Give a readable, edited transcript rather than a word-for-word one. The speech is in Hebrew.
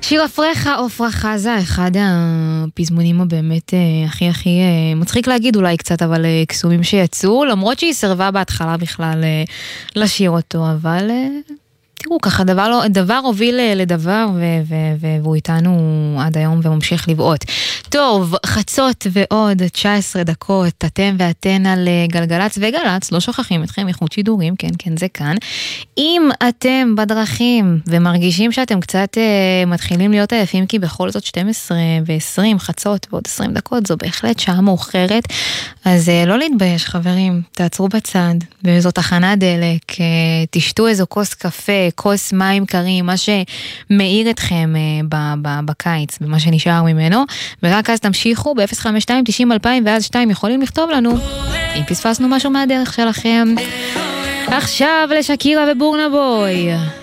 שיר אפרחה, עופרה חזה, אחד הפזמונים הבאמת הכי מצחיק להגיד אולי קצת, אבל קסומים שיצאו, למרות שהיא סרבה בהתחלה בכלל לשיר אותו, אבל תראו, ככה דבר הוביל לדבר, והוא איתנו עד היום וממשיך לבעוט. טוב, חצות ועוד 19 דקות, אתם ואתן על גלגלץ וגלץ, לא שוכחים אתכם, איכות שידורים, כן, זה כאן. אם אתם בדרכים ומרגישים שאתם קצת מתחילים להיות עייפים, כי בכל זאת 12 ו-20 חצות ועוד 20 דקות, זו בהחלט שעה מאוחרת, אז לא להתבייש חברים, תעצרו בצד, וזאת תחנת דלק, תשתו איזו כוס קפה, כוס מים קרים, מה שמאיר אתכם בקיץ, במה שנשאר ממנו, ורק אז תמשיכו ב-052-90-2000 ואז 2 יכולים לכתוב לנו אם פספסנו משהו מהדרך שלכם. עכשיו לשקירה ובורנה בוי.